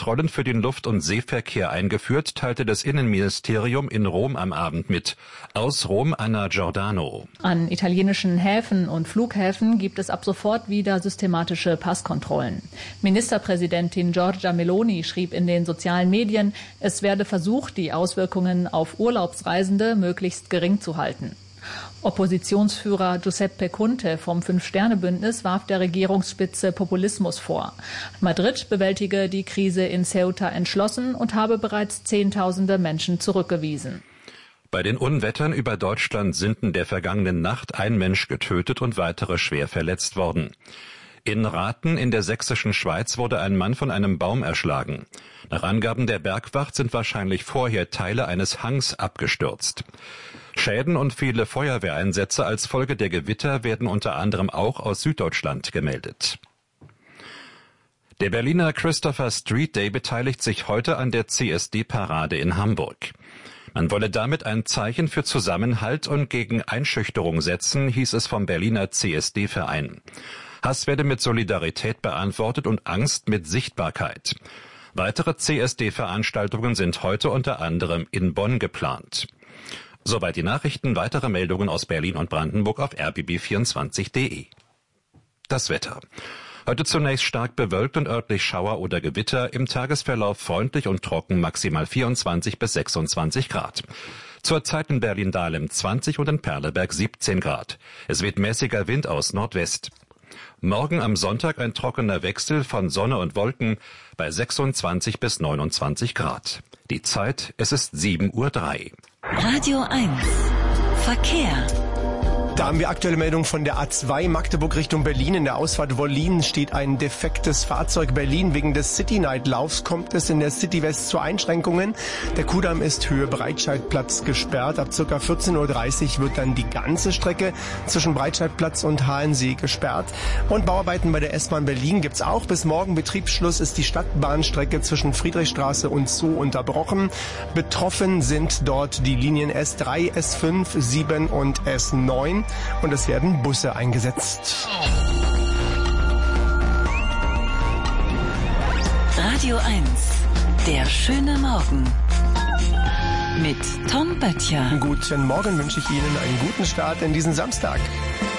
Kontrollen für den Luft- und Seeverkehr eingeführt, teilte das Innenministerium in Rom am Abend mit. Aus Rom Anna Giordano. An italienischen Häfen und Flughäfen gibt es ab sofort wieder systematische Passkontrollen. Ministerpräsidentin Giorgia Meloni schrieb in den sozialen Medien, es werde versucht, die Auswirkungen auf Urlaubsreisende möglichst gering zu halten. Oppositionsführer Giuseppe Conte vom Fünf-Sterne-Bündnis warf der Regierungsspitze Populismus vor. Madrid bewältige die Krise in Ceuta entschlossen und habe bereits Zehntausende Menschen zurückgewiesen. Bei den Unwettern über Deutschland sind in der vergangenen Nacht ein Mensch getötet und weitere schwer verletzt worden. In Rathen in der sächsischen Schweiz wurde ein Mann von einem Baum erschlagen. Nach Angaben der Bergwacht sind wahrscheinlich vorher Teile eines Hangs abgestürzt. Schäden und viele Feuerwehreinsätze als Folge der Gewitter werden unter anderem auch aus Süddeutschland gemeldet. Der Berliner Christopher Street Day beteiligt sich heute an der CSD-Parade in Hamburg. Man wolle damit ein Zeichen für Zusammenhalt und gegen Einschüchterung setzen, hieß es vom Berliner CSD-Verein. Hass werde mit Solidarität beantwortet und Angst mit Sichtbarkeit. Weitere CSD-Veranstaltungen sind heute unter anderem in Bonn geplant. Soweit die Nachrichten, weitere Meldungen aus Berlin und Brandenburg auf rbb24.de. Das Wetter. Heute zunächst stark bewölkt und örtlich Schauer oder Gewitter, im Tagesverlauf freundlich und trocken, maximal 24 bis 26 Grad. Zurzeit in Berlin-Dahlem 20 und in Perleberg 17 Grad. Es weht mäßiger Wind aus Nordwest. Morgen am Sonntag ein trockener Wechsel von Sonne und Wolken bei 26 bis 29 Grad. Die Zeit, es ist 7:03 Uhr. Radio 1 Verkehr. Da haben wir aktuelle Meldung von der A2 Magdeburg Richtung Berlin. In der Ausfahrt Wollin steht ein defektes Fahrzeug. Berlin wegen des City Night Laufs kommt es in der City West zu Einschränkungen. Der Kudamm ist Höhe Breitscheidplatz gesperrt. Ab ca. 14:30 Uhr wird dann die ganze Strecke zwischen Breitscheidplatz und Halensee gesperrt. Und Bauarbeiten bei der S-Bahn Berlin gibt's auch. Bis morgen Betriebsschluss ist die Stadtbahnstrecke zwischen Friedrichstraße und Zoo unterbrochen. Betroffen sind dort die Linien S3, S5, 7 und S9. Und es werden Busse eingesetzt. Radio 1, der schöne Morgen. Mit Tom Böttcher. Guten Morgen wünsche ich Ihnen einen guten Start in diesen Samstag.